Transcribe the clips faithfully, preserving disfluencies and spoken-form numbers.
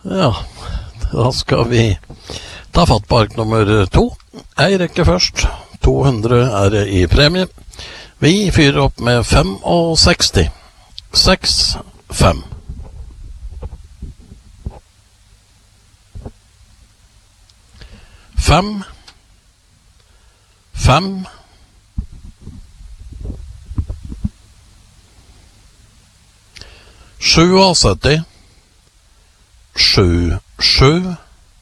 Ja, da skal vi ta fatt på ark nummer to. Jeg rekker først. to hundre er det i premie. Vi fyrer opp med seksti. seks, fem. Fem. Fem. sjuogsytti. Sju, sju.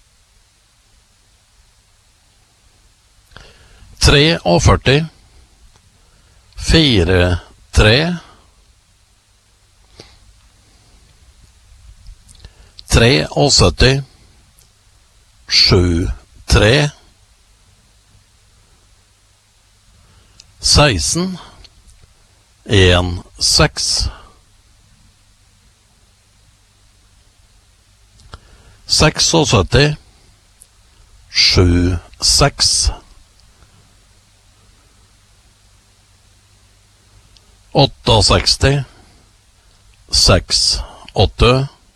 Tre og førti. Fire, tre. Tre og sytti. Sju, tre. Seksten. En, seks. Seks og sytti. Sju, seks. Åtte og seksti. Seks, åtte.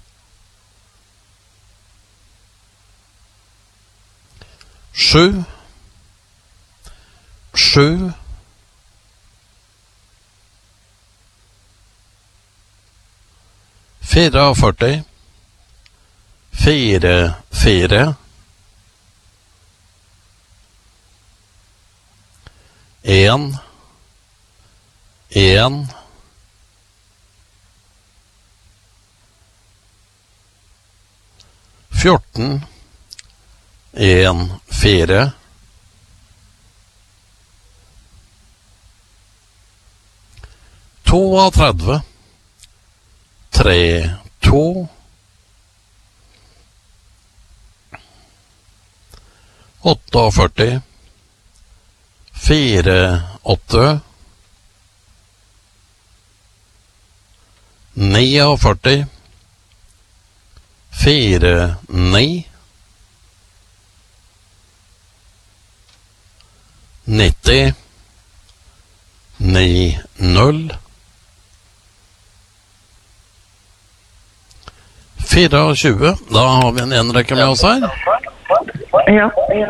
Sju. Sju. Fire og førti. Fire, fire. En. En. Fjorten. En, fire. To og tredve. Tre, to. Åtte og førti. Fire, åtte. Ni og førti. Fire, ni. Nitti. Ni, null. Fire og tjue. Da har vi en enrekke med oss her. Ja.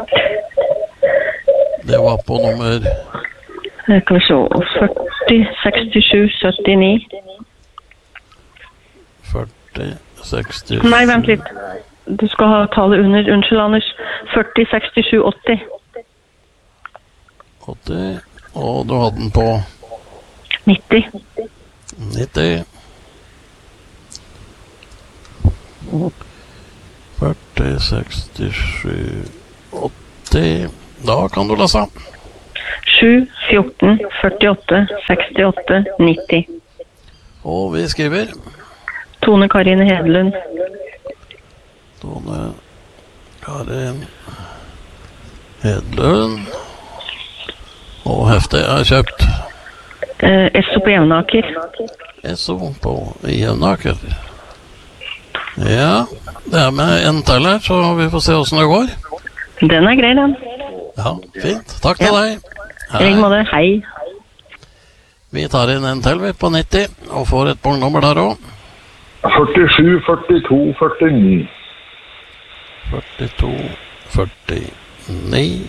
Det var på nummer Skal vi se, førti, sekstisju, syttini. førti, seksti. Nei, vent litt. Du skal ha tallet under. Unnskyld, Anders. førti, sekstisju, åtti. åtti. Og du hadde den på nitti. nitti. førti, sekstisju, åtti. Da kan du lese. sju, fjorten, førtiåtte, sekstiåtte, nitti. Og vi skriver Tone Karine Hedlund. Tone Karin Hedlund. Og heftet er kjøpt. Eh, Esso på Jevnaker. Esso på Jevnaker. Ja, det er med en til her, så vi får se hvordan det går. Den er grei, den. Ja, fint. Takk til Ja. deg. Ring med det. Hei. Vi tar inn en til på nitti, og får et punktnummer der også. førtisju, førtito, førtini. førtito, førtini.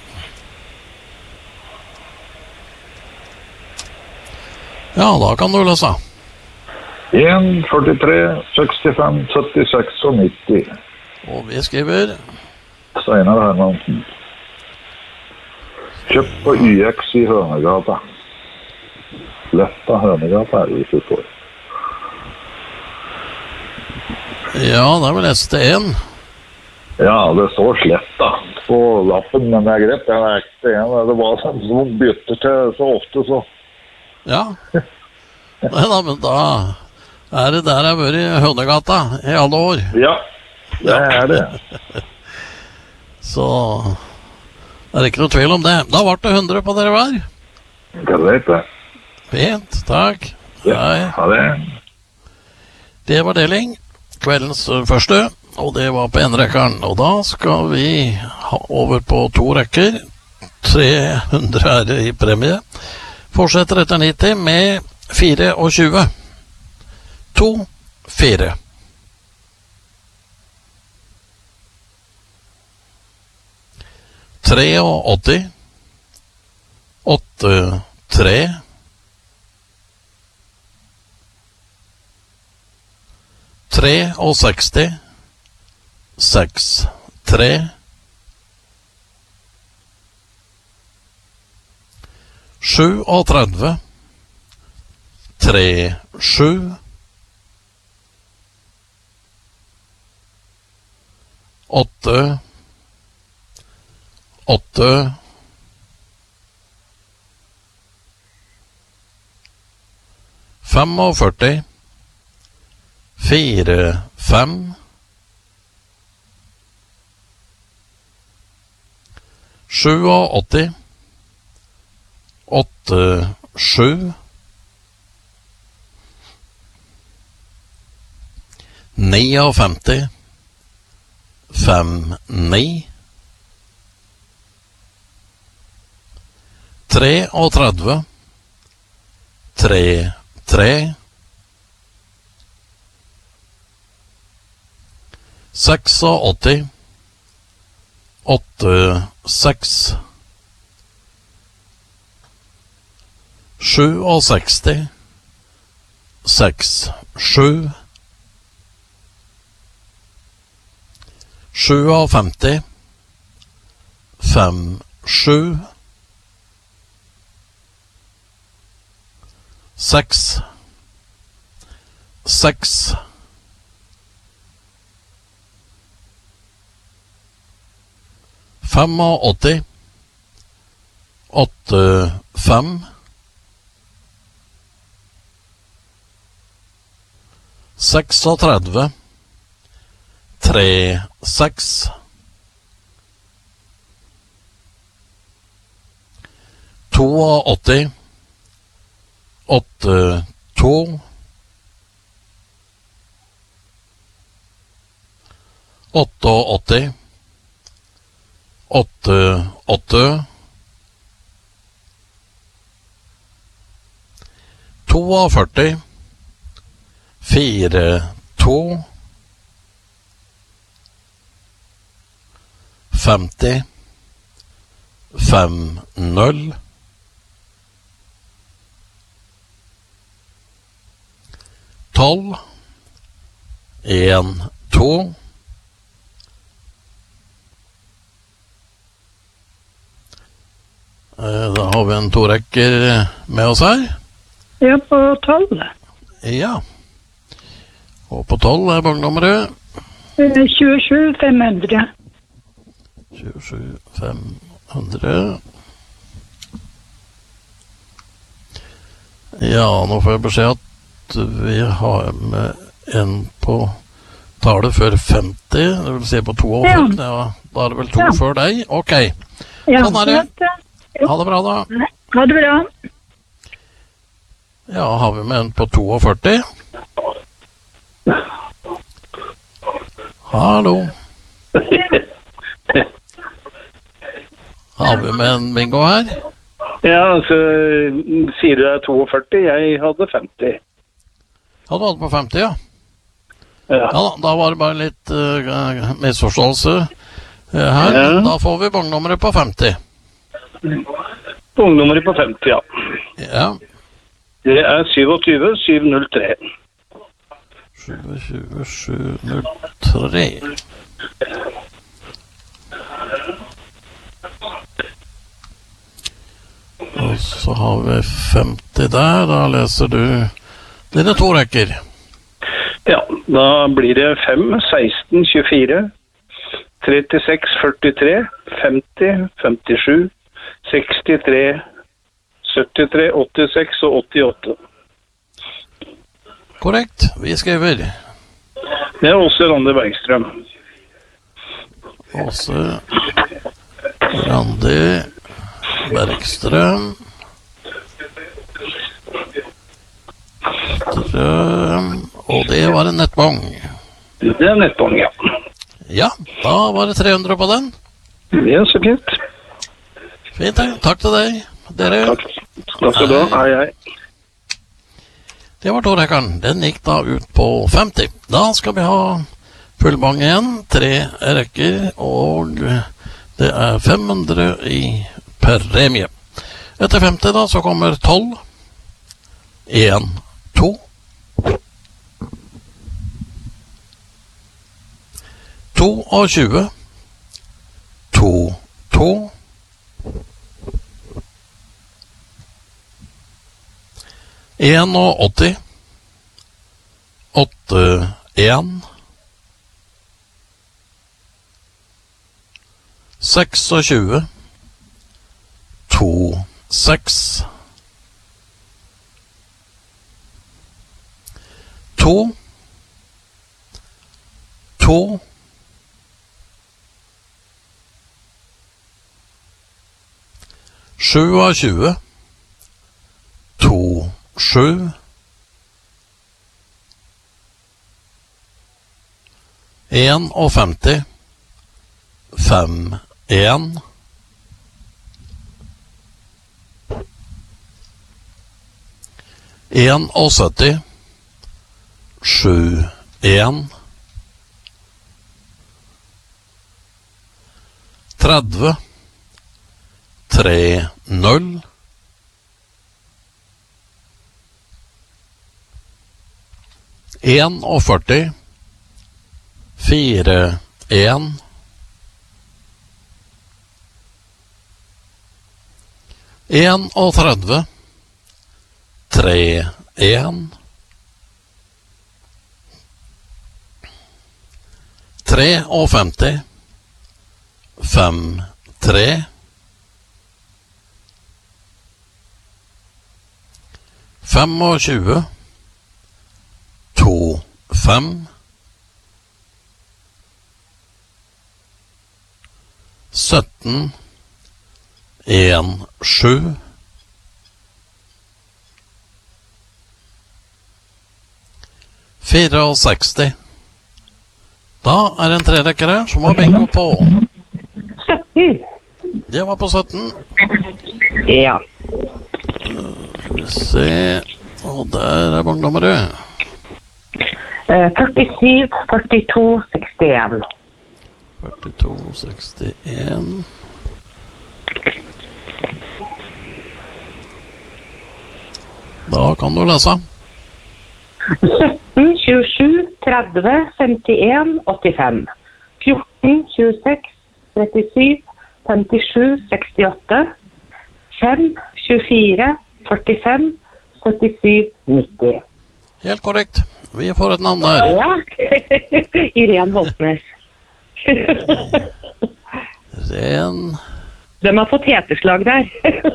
Ja, da kan du lese. en, førtitre, sekstifem, syttiseks og nitti. Og vi skriver Steinar Hermansen. Kjøpt på Y X i Hønegata. Letta Hønegata er ute på. Ja, det er vel S T en. Ja, det står Sletta på lappen, men det er greit. Det er ekte en. Det var sånn som bytter til så ofte, så. Ja. Nei da, men da er det der jeg har vært i Hønegata i alle år. Ja, det er det. Så det er ikke noe tvil om det. Da ble det hundre på dere hver. Greit det. Fint, takk. Ja, Hei. ha det. Det var deling. Kveldens første, og det var på en rekkeren. Og da skal vi ha over på to rekker. tre hundre er det i premie. Fortsetter etter nitti med fire og tjue. To, fire. åtti, åtte, tre, tre og seksti, seks, tre, sju og tredve, tre, sju, åtte, åtte, førtifem, fire, fem, åtti, åtte, sju, femtini, fem, ni, treogtredve, tre, tre, åttiseks, åtte, seks, seksti, seks, sju, femtifem, fem, sju, seks, seks, åtti, åtte, fem, trettiseks, tre, seks, åtti, åtte, to, åtti, åtte, åtte, førtito, fire, to, femti, fem, null, tolv, en, to, da har vi en torekker med oss her. Ja, på tolv. Ja, og på tolv er banknummeret tjuesju, fem hundre. tjuesju, fem hundre. Ja, nå får jeg beskjed at vi har med en på tallet før femti, det vil si på åttiåtte. Ja. Da er det vel to ja. Før deg. Ok, ja, sånn er det. Ha det bra da. Ha det bra. Ja, har vi med en på førtito. Hallo. Har vi med en bingo her? Ja, så sier du det er førtito, jeg hadde femti. Ja, du hadde på femti, ja. Ja, ja da, da var det bare litt uh, misforståelse uh, her. Ja. Da får vi banknummeret på femti. Banknummeret på femti, ja. Ja. Det er syttisju, sju null tre. syttisju, sju null tre. Og så har vi femti der. Da leser du dine to rekker. Ja, da blir det fem, seksten, tjuefire, trettiseks, førtitre, femti, femtisju, sekstitre, syttitre, åttiseks og åttiåtte. Korrekt, vi skriver. Det er Åse Randi Bergstrøm. Åse Randi Bergstrøm. Strøm. Og det var en nettbong. Det er nettbong, ja. Ja, da var det tre hundre på den. Ja, så fint. Fint, takk til deg. Dere. Takk. Takk skal du ha. Hei, hei. Det var torekkeren. Den gikk da ut på femti. Da skal vi ha full bang igjen. Tre rekker og Det er fem hundre i premie. Etter femti da, så kommer tolv. en, to. to og tjue. to, to. en og åtti. åtte, en. seks og tjue. to, seks. to. to. sju og tjue. to, sju. en og femti. fem, en. en og sytti. sju, en. tretti. tre, null. en og førti. fire, en. en og tretti. tre, en. tre og femti. fem, tre. fem og tjue. to, fem. sytten. en, sju. fire og seksti. Da er det en trerekker her som var bingo på. sytten. Det var på sytten. Ja. Skal vi se. Og der er banknummeret. Eh, førtisju, førtito, sekstien. førtito, sekstien. Da kan du lese. sytten, tjuesju, tretti, femtien, åttifem. fjorten, tjueseks, trettisju, femtisju, sekstiåtte. fem, tjuefire, førtifem, syttisju, nitti. Helt korrekt. Vi får et navn der. Ja, Irene Holtnes. Ren. De har fått heteslag der.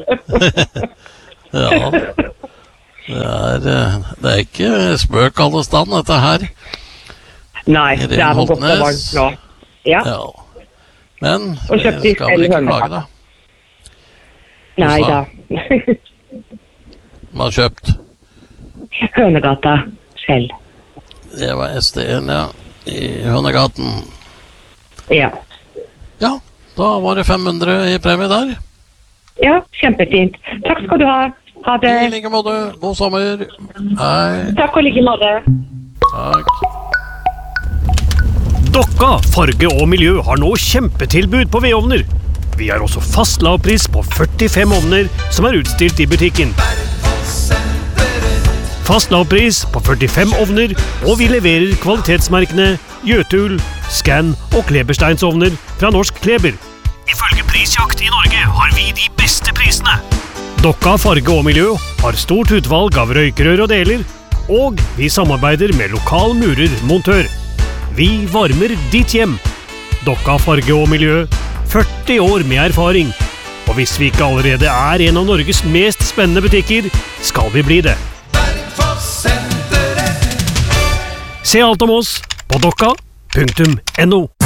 Ja. Det er, det er ikke spøk alle stand, dette her. Nei, det er noe godt og varmt nå. Ja. Ja. Men Og vi kjøpte skal vel ikke klage da. Nei da. Man har kjøpt. Hønegata selv. Det var S D en, ja. I Hønegaten. Ja. Ja, da var det fem hundre i premie der. Ja, kjempefint. Takk skal du ha. Ha det. I like måte. God sommer. Hei. Takk og like måte. Takk. Dokka Farge og Miljø har nå kjempetilbud på vedovner. Vi har også fast lavpris på førtifem ovner som er utstilt i butikken. Fast lavpris på førtifem ovner, og vi leverer kvalitetsmerkene Jøtul, Scan og Klebersteinsovner fra Norsk Kleber. Ifølge Prisjakt i Norge har vi de beste prisene. Dokka Farge og Miljø har stort utvalg av røykerør og deler, og vi samarbeider med lokal murer-montør. Vi varmer ditt hjem. Dokka Farge og Miljø, førti år med erfaring. Og hvis vi ikke allerede er en av Norges mest spennende butikker, skal vi bli det. Se alt om oss på dokka punktum no.